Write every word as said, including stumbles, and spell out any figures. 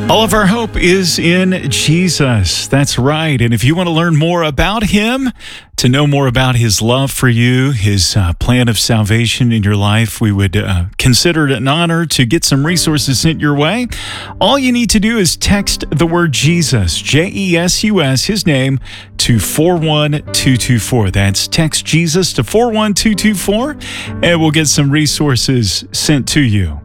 All of our hope is in Jesus. That's right. And if you want to learn more about him, to know more about his love for you, his uh, plan of salvation in your life, we would uh, consider it an honor to get some resources sent your way. All you need to do is text the word Jesus, J E S U S, his name, to four one two two four. That's text Jesus to four one two two four, and we'll get some resources sent to you.